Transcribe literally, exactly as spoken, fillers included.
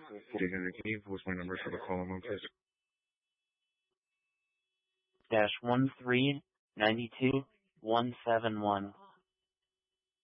What's my number for the call on, please? Dash one three ninety two one seven one.